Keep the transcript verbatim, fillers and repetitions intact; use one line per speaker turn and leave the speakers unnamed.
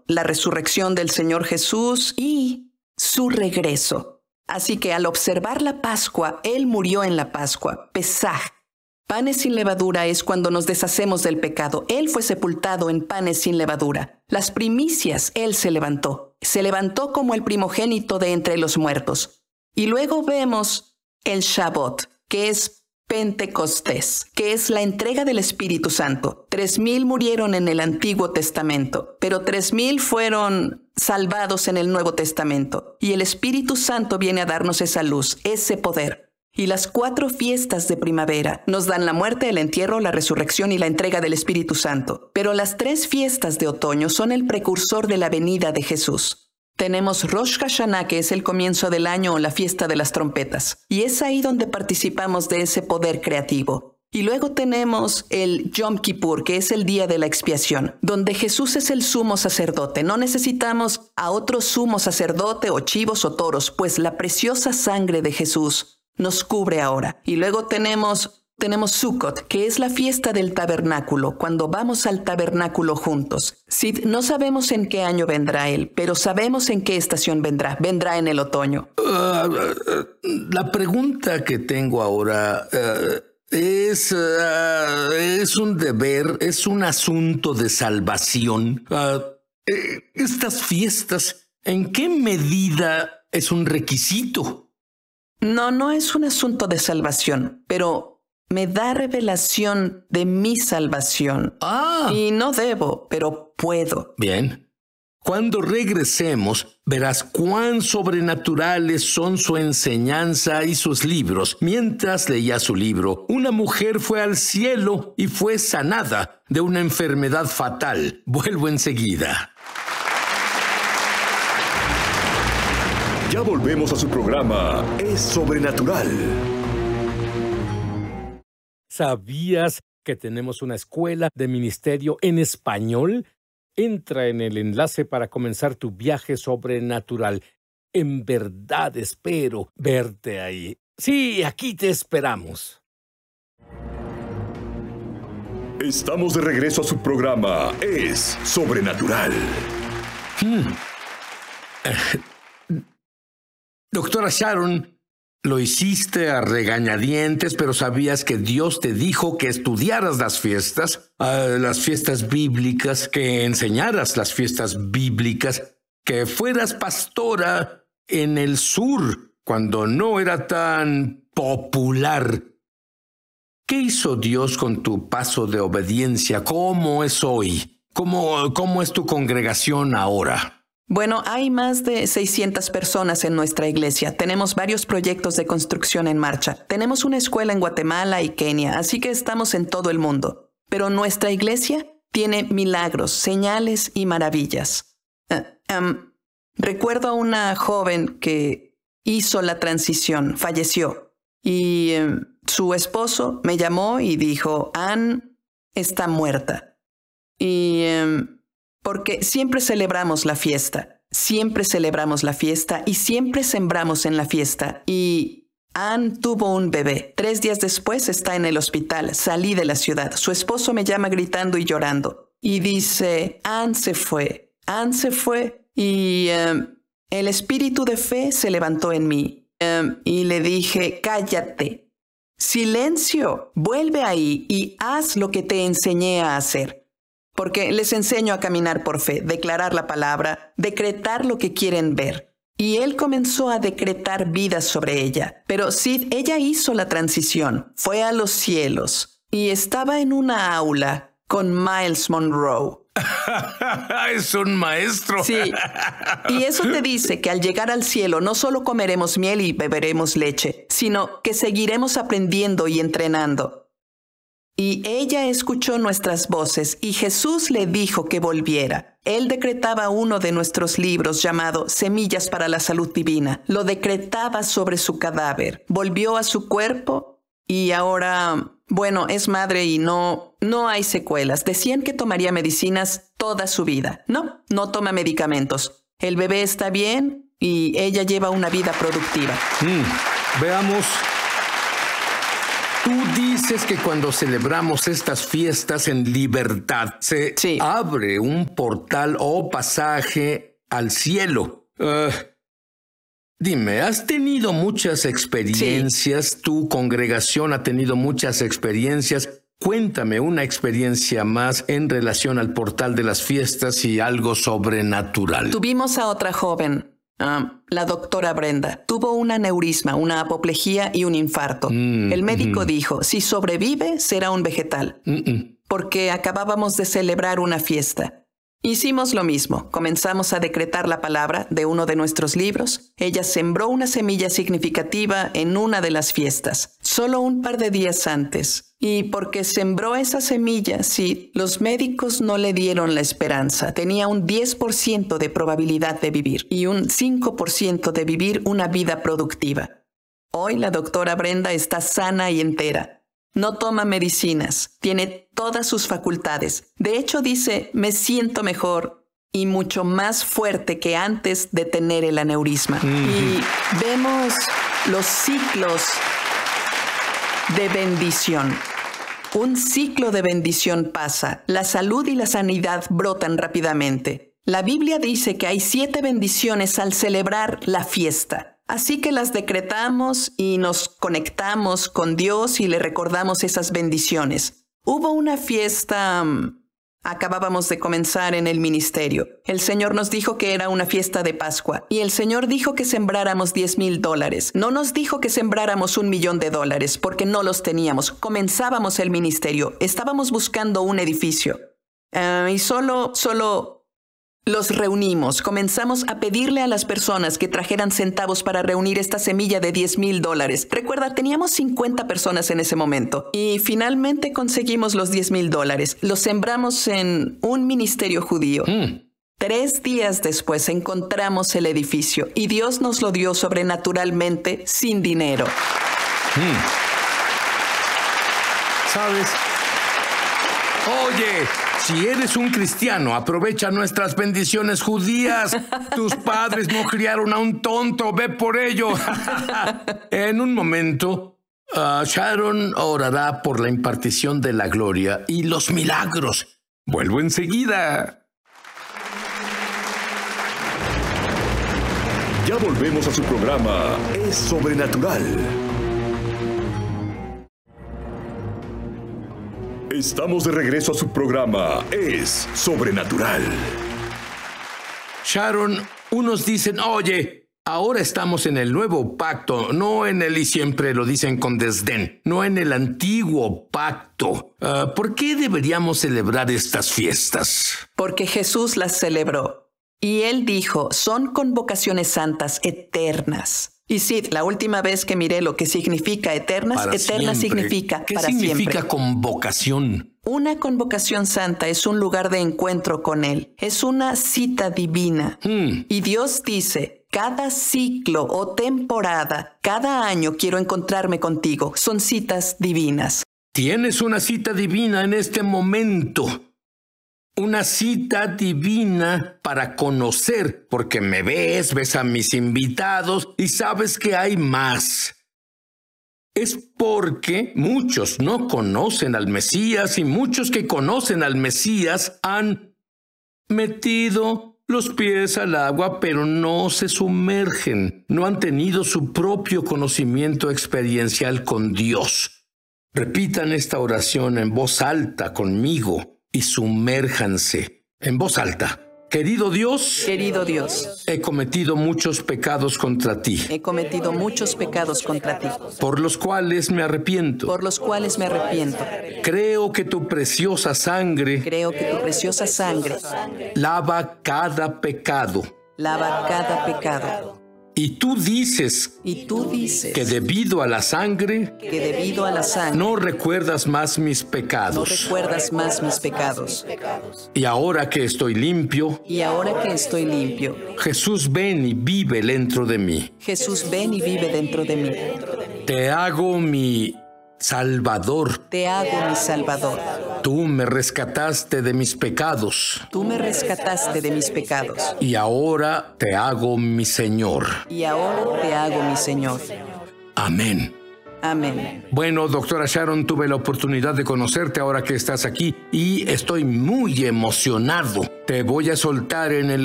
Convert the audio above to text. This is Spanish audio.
la resurrección del Señor Jesús y su regreso. Así que al observar la Pascua, Él murió en la Pascua. Pesaj. Panes sin levadura es cuando nos deshacemos del pecado. Él fue sepultado en panes sin levadura. Las primicias, Él se levantó. Se levantó como el primogénito de entre los muertos. Y luego vemos el Shabbat, que es Pentecostés, que es la entrega del Espíritu Santo. Tres mil murieron en el Antiguo Testamento, pero tres mil fueron salvados en el Nuevo Testamento. Y el Espíritu Santo viene a darnos esa luz, ese poder. Y las cuatro fiestas de primavera nos dan la muerte, el entierro, la resurrección y la entrega del Espíritu Santo. Pero las tres fiestas de otoño son el precursor de la venida de Jesús. Tenemos Rosh Hashanah, que es el comienzo del año o la fiesta de las trompetas. Y es ahí donde participamos de ese poder creativo. Y luego tenemos el Yom Kippur, que es el día de la expiación, donde Jesús es el sumo sacerdote. No necesitamos a otro sumo sacerdote o chivos o toros, pues la preciosa sangre de Jesús nos cubre ahora. Y luego tenemos, tenemos Sukkot, que es la fiesta del tabernáculo, cuando vamos al tabernáculo juntos. Sí, no sabemos en qué año vendrá Él, pero sabemos en qué estación vendrá. Vendrá en el otoño.
Uh, uh, la pregunta que tengo ahora uh, es, uh, es un deber, es un asunto de salvación. Uh, eh, estas fiestas, ¿en qué medida es un requisito?
No, no es un asunto de salvación, pero me da revelación de mi salvación.
Ah.
Y no debo, pero puedo.
Bien. Cuando regresemos, verás cuán sobrenaturales son su enseñanza y sus libros. Mientras leía su libro, una mujer fue al cielo y fue sanada de una enfermedad fatal. Vuelvo enseguida.
Ya volvemos a su programa Es Sobrenatural.
¿Sabías que tenemos una escuela de ministerio en español? Entra en el enlace para comenzar tu viaje sobrenatural. En verdad espero verte ahí. Sí, aquí te esperamos.
Estamos de regreso a su programa Es Sobrenatural.
Hmm. Doctora Sharon, lo hiciste a regañadientes, pero sabías que Dios te dijo que estudiaras las fiestas, uh, las fiestas bíblicas, que enseñaras las fiestas bíblicas, que fueras pastora en el sur, cuando no era tan popular. ¿Qué hizo Dios con tu paso de obediencia? ¿Cómo es hoy? ¿Cómo, cómo es tu congregación ahora?
Bueno, hay más de seiscientas personas en nuestra iglesia. Tenemos varios proyectos de construcción en marcha. Tenemos una escuela en Guatemala y Kenia, así que estamos en todo el mundo. Pero nuestra iglesia tiene milagros, señales y maravillas. Uh, um, recuerdo a una joven que hizo la transición, falleció. Y um, su esposo me llamó y dijo, Ann está muerta. Y... Um, Porque siempre celebramos la fiesta, siempre celebramos la fiesta y siempre sembramos en la fiesta. Y Ann tuvo un bebé. Tres días después está en el hospital. Salí de la ciudad. Su esposo me llama gritando y llorando. Y dice, Ann se fue, Ann se fue. Y um, el espíritu de fe se levantó en mí. Um, y le dije, cállate. Silencio, vuelve ahí y haz lo que te enseñé a hacer. Porque les enseño a caminar por fe, declarar la palabra, decretar lo que quieren ver. Y él comenzó a decretar vidas sobre ella. Pero Sid, ella hizo la transición, fue a los cielos y estaba en una aula con Miles Monroe.
Es un maestro.
Sí, y eso te dice que al llegar al cielo no solo comeremos miel y beberemos leche, sino que seguiremos aprendiendo y entrenando. Y ella escuchó nuestras voces y Jesús le dijo que volviera. Él decretaba uno de nuestros libros llamado Semillas para la Salud Divina. Lo decretaba sobre su cadáver. Volvió a su cuerpo y ahora, bueno, es madre y no, no hay secuelas. Decían que tomaría medicinas toda su vida. No, no toma medicamentos. El bebé está bien y ella lleva una vida productiva.
Mm, veamos. Tú dices que cuando celebramos estas fiestas en libertad, se
Sí.
abre un portal o pasaje al cielo. Uh, dime, ¿has tenido muchas experiencias? Sí. ¿Tu congregación ha tenido muchas experiencias? Cuéntame una experiencia más en relación al portal de las fiestas y algo sobrenatural.
Tuvimos a otra joven. Uh, la doctora Brenda tuvo un aneurisma, una apoplejía y un infarto. Mm, El médico mm. dijo, si sobrevive, será un vegetal. Mm-mm. Porque acabábamos de celebrar una fiesta. Hicimos lo mismo. Comenzamos a decretar la palabra de uno de nuestros libros. Ella sembró una semilla significativa en una de las fiestas, solo un par de días antes. Y porque sembró esa semilla, sí, los médicos no le dieron la esperanza. Tenía un diez por ciento de probabilidad de vivir y un cinco por ciento de vivir una vida productiva. Hoy la doctora Brenda está sana y entera. No toma medicinas, tiene todas sus facultades. De hecho, dice, me siento mejor y mucho más fuerte que antes de tener el aneurisma. Mm-hmm. Y vemos los ciclos de bendición. Un ciclo de bendición pasa. La salud y la sanidad brotan rápidamente. La Biblia dice que hay siete bendiciones al celebrar la fiesta. Así que las decretamos y nos conectamos con Dios y le recordamos esas bendiciones. Hubo una fiesta... Acabábamos de comenzar en el ministerio. El Señor nos dijo que era una fiesta de Pascua y el Señor dijo que sembráramos diez mil dólares. No nos dijo que sembráramos un millón de dólares porque no los teníamos. Comenzábamos el ministerio. Estábamos buscando un edificio. Uh, y solo, solo los reunimos. Comenzamos a pedirle a las personas que trajeran centavos para reunir esta semilla de diez mil dólares. Recuerda, teníamos cincuenta personas en ese momento. Y finalmente conseguimos los diez mil dólares. Los sembramos en un ministerio judío. Mm. Tres días después encontramos el edificio y Dios nos lo dio sobrenaturalmente sin dinero.
Mm. ¿Sabes? Oye, si eres un cristiano, aprovecha nuestras bendiciones judías. Tus padres no criaron a un tonto, ve por ello. En un momento, uh, Sharon orará por la impartición de la gloria y los milagros. Vuelvo enseguida.
Ya volvemos a su programa Es Sobrenatural. Estamos de regreso a su programa Es Sobrenatural.
Sharon, unos dicen, oye, ahora estamos en el nuevo pacto, no en el, y siempre lo dicen con desdén, no en el antiguo pacto. Uh, ¿Por qué deberíamos celebrar estas fiestas?
Porque Jesús las celebró. Y Él dijo, son convocaciones santas eternas. Y sí, la última vez que miré lo que significa eternas,
para
eterna
siempre.
significa
¿Qué
para
significa
siempre.
Convocación?
Una convocación santa es un lugar de encuentro con Él. Es una cita divina. Hmm. Y Dios dice, cada ciclo o temporada, cada año quiero encontrarme contigo. Son citas divinas.
Tienes una cita divina en este momento. Una cita divina para conocer, porque me ves, ves a mis invitados y sabes que hay más. Es porque muchos no conocen al Mesías y muchos que conocen al Mesías han metido los pies al agua, pero no se sumergen. No han tenido su propio conocimiento experiencial con Dios. Repitan esta oración en voz alta conmigo. Y sumérjanse en voz alta. Querido Dios,
querido Dios,
he cometido muchos pecados contra ti.
He cometido muchos pecados contra ti.
Por los cuales me arrepiento.
Por los cuales me arrepiento.
Creo que tu preciosa sangre.
Creo que tu preciosa sangre.
Lava cada pecado.
Lava cada pecado.
Y tú dices,
y tú dices
que debido a la sangre,
que debido a la sangre
no recuerdas más mis pecados.
No recuerdas más mis pecados.
Y ahora que estoy limpio,
y ahora que estoy limpio,
Jesús, ven y vive dentro de mí.
Jesús, ven y vive dentro de mí.
Te hago mi Salvador.
Te hago mi Salvador.
Tú me rescataste de mis pecados.
Tú me rescataste de mis pecados.
Y ahora te hago mi Señor.
Y ahora te hago mi Señor.
Amén.
Amén.
Bueno, doctora Sharon, tuve la oportunidad de conocerte ahora que estás aquí y estoy muy emocionado. Te voy a soltar en el